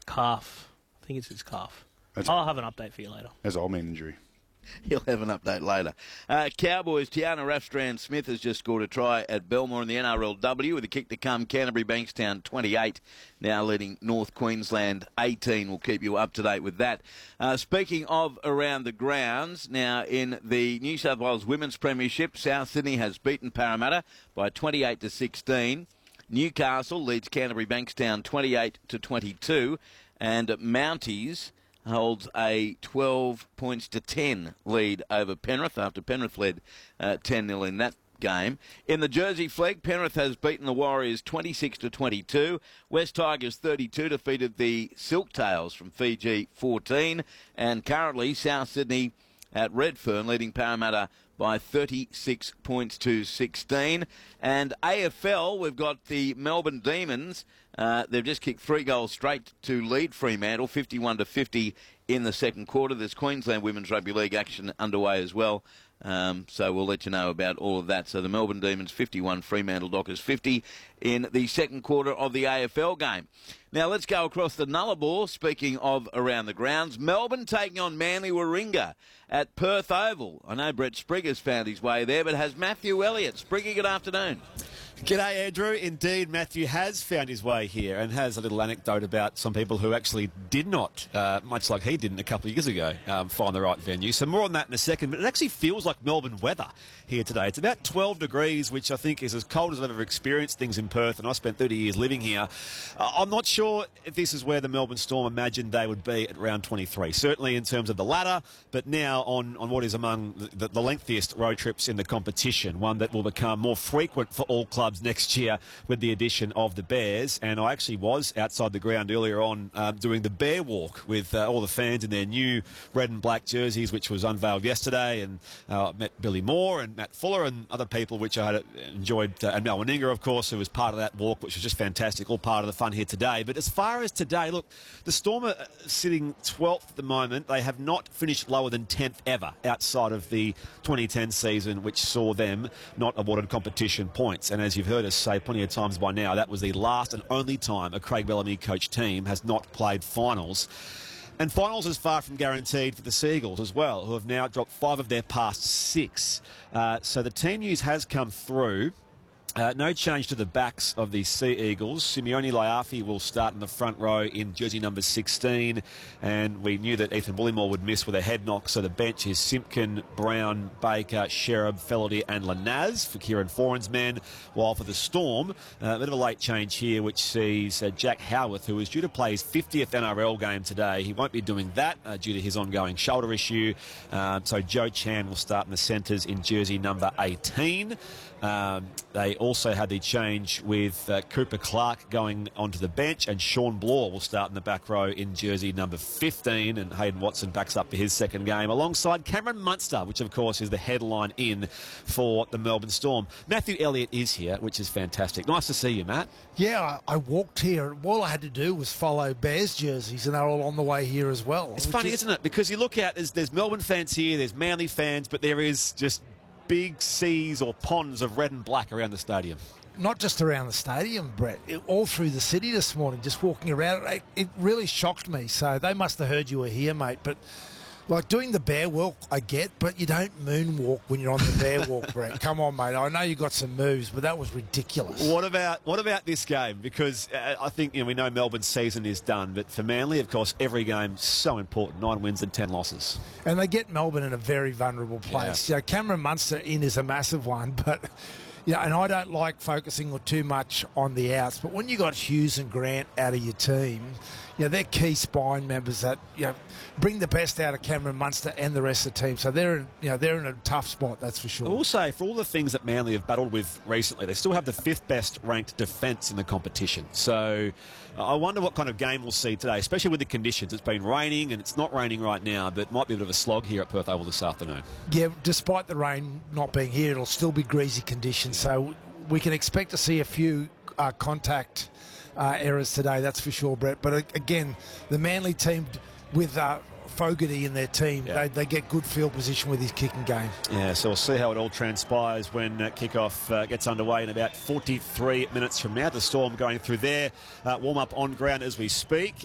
calf. I think it's his calf. I'll have an update for you later. That's an old man injury. He'll have an update later. Cowboys, Tiana Rafstrand-Smith has just scored a try at Belmore in the NRLW with a kick to come. Canterbury Bankstown 28, now leading North Queensland 18. We'll keep you up to date with that. Speaking of around the grounds, now in the New South Wales Women's Premiership, South Sydney has beaten Parramatta by 28-16. Newcastle leads Canterbury Bankstown 28-22, and Mounties holds a 12 points to 10 lead over Penrith after Penrith led 10-0 in that game. In the Jersey Flegg, Penrith has beaten the Warriors 26-22. West Tigers 32 defeated the Silktails from Fiji 14, and currently South Sydney at Redfern leading Parramatta by 36 points to 16. And AFL, we've got the Melbourne Demons. They've just kicked 3 goals straight to lead Fremantle, 51-50 in the second quarter. There's Queensland Women's Rugby League action underway as well. So we'll let you know about all of that. So the Melbourne Demons 51, Fremantle Dockers 50 in the second quarter of the AFL game. Now let's go across the Nullarbor. Speaking of around the grounds, Melbourne taking on Manly Warringah at Perth Oval. I know Brett Sprigger's found his way there, but has Matthew Elliott. Sprigger, good afternoon. G'day, Andrew. Indeed, Matthew has found his way here and has a little anecdote about some people who actually did not, much like he didn't a couple of years ago, find the right venue. So more on that in a second. But it actually feels like Melbourne weather here today. It's about 12 degrees, which I think is as cold as I've ever experienced things in Perth, and I spent 30 years living here. I'm not sure if this is where the Melbourne Storm imagined they would be at round 23, certainly in terms of the ladder, but now on what is among the lengthiest road trips in the competition, one that will become more frequent for all clubs next year with the addition of the Bears. And I actually was outside the ground earlier on doing the Bear Walk with all the fans in their new red and black jerseys, which was unveiled yesterday, and met Billy Moore and Matt Fuller and other people, which I had enjoyed, and Mel Meninga, of course, who was part of that walk, which was just fantastic, all part of the fun here today. But as far as today, look, the Storm are sitting 12th at the moment. They have not finished lower than 10th ever outside of the 2010 season, which saw them not awarded competition points. And as you've heard us say plenty of times by now, that was the last and only time a Craig Bellamy coached team has not played finals. And finals is far from guaranteed for the Seagulls as well, who have now dropped 5 of their past 6. So the team news has come through. No change to the backs of the Sea Eagles. Simeone Laiafi will start in the front row in jersey number 16, and we knew that Ethan Bullimore would miss with a head knock, so the bench is Simpkin, Brown, Baker, Sherab, Fellerty and Lanaz for Kieran Foran's men, while for the Storm, a bit of a late change here, which sees Jack Howarth, who is due to play his 50th NRL game today. He won't be doing that due to his ongoing shoulder issue, so Joe Chan will start in the centres in jersey number 18. They also had the change with Cooper Clark going onto the bench, and Sean Bloor will start in the back row in jersey number 15, and Hayden Watson backs up for his second game alongside Cameron Munster, which of course is the headline in for the Melbourne Storm. Matthew Elliott is here, which is fantastic. Nice to see you, Matt. Yeah, I walked here. All I had to do was follow Bears jerseys, and they're all on the way here as well. It's funny, isn't it? Because you look out, there's Melbourne fans here, there's Manly fans, but there is just big seas or ponds of red and black around the stadium. Not just around the stadium, Brett, all through the city this morning, just walking around. It really shocked me. So they must have heard you were here, mate. But like doing the bear walk, I get, but you don't moonwalk when you're on the bear walk, Brett. Come on, mate. I know you got some moves, but that was ridiculous. What about this game? Because I think we know Melbourne's season is done, but for Manly, of course, every game's so important. 9 wins and 10 losses. And they get Melbourne in a very vulnerable place. Yeah. Cameron Munster in is a massive one, but and I don't like focusing too much on the outs, but when you got Hughes and Grant out of your team, they're key spine members that bring the best out of Cameron Munster and the rest of the team. So they're in a tough spot, that's for sure. I will say, for all the things that Manly have battled with recently, they still have the 5th best ranked defence in the competition. So I wonder what kind of game we'll see today, especially with the conditions. It's been raining, and it's not raining right now, but it might be a bit of a slog here at Perth Oval this afternoon. Yeah, despite the rain not being here, it'll still be greasy conditions. So we can expect to see a few contact errors today, that's for sure, Brett. But again, the Manly team with Fogarty in their team, they get good field position with his kicking game. Yeah, so we'll see how it all transpires when kickoff gets underway in about 43 minutes from now. The Storm going through their warm-up on ground as we speak.